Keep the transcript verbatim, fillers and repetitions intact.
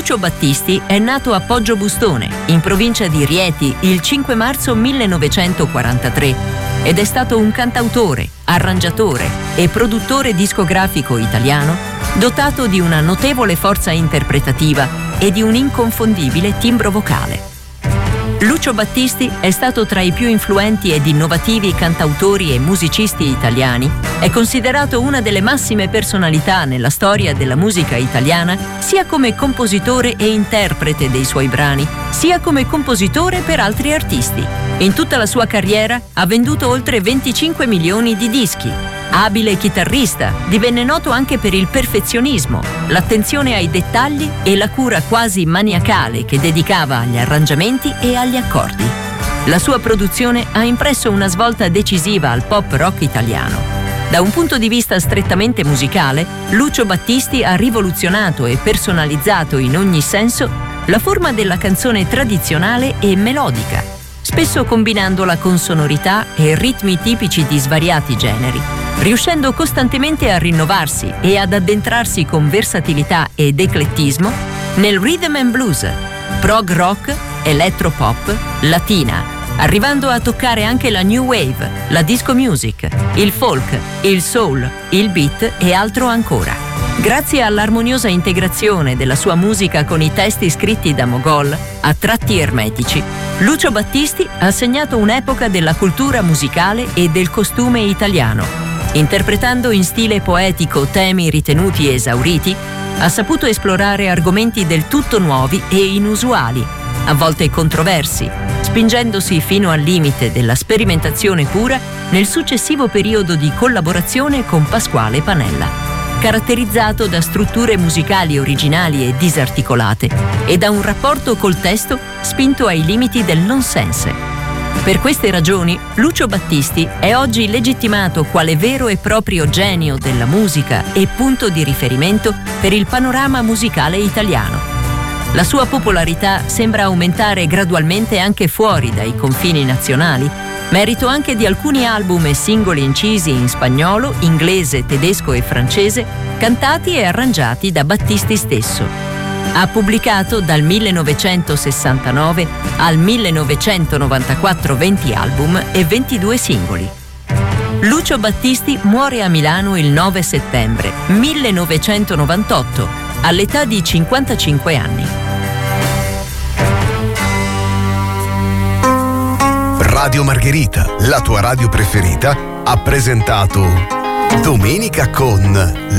Lucio Battisti è nato a Poggio-Bustone, in provincia di Rieti, il cinque marzo millenovecentoquarantatré ed è stato un cantautore, arrangiatore e produttore discografico italiano dotato di una notevole forza interpretativa e di un inconfondibile timbro vocale. Lucio Battisti è stato tra i più influenti ed innovativi cantautori e musicisti italiani. È considerato una delle massime personalità nella storia della musica italiana, sia come compositore e interprete dei suoi brani, sia come compositore per altri artisti. In tutta la sua carriera ha venduto oltre venticinque milioni di dischi. Abile chitarrista, divenne noto anche per il perfezionismo, l'attenzione ai dettagli e la cura quasi maniacale che dedicava agli arrangiamenti e agli accordi. La sua produzione ha impresso una svolta decisiva al pop rock italiano. Da un punto di vista strettamente musicale, Lucio Battisti ha rivoluzionato e personalizzato in ogni senso la forma della canzone tradizionale e melodica, spesso combinandola con sonorità e ritmi tipici di svariati generi, riuscendo costantemente a rinnovarsi e ad addentrarsi con versatilità ed eclettismo nel rhythm and blues, prog rock, elettropop, latina, arrivando a toccare anche la new wave, la disco music, il folk, il soul, il beat e altro ancora. Grazie all'armoniosa integrazione della sua musica con i testi scritti da Mogol, a tratti ermetici, Lucio Battisti ha segnato un'epoca della cultura musicale e del costume italiano. Interpretando in stile poetico temi ritenuti esauriti, ha saputo esplorare argomenti del tutto nuovi e inusuali, a volte controversi, spingendosi fino al limite della sperimentazione pura nel successivo periodo di collaborazione con Pasquale Panella, caratterizzato da strutture musicali originali e disarticolate e da un rapporto col testo spinto ai limiti del nonsense. Per queste ragioni, Lucio Battisti è oggi legittimato quale vero e proprio genio della musica e punto di riferimento per il panorama musicale italiano. La sua popolarità sembra aumentare gradualmente anche fuori dai confini nazionali, merito anche di alcuni album e singoli incisi in spagnolo, inglese, tedesco e francese, cantati e arrangiati da Battisti stesso. Ha pubblicato dal millenovecentosessantanove al millenovecentonovantaquattro venti album e ventidue singoli. Lucio Battisti muore a Milano il nove settembre millenovecentonovantotto, all'età di cinquantacinque anni. Radio Margherita, la tua radio preferita, ha presentato Domenica con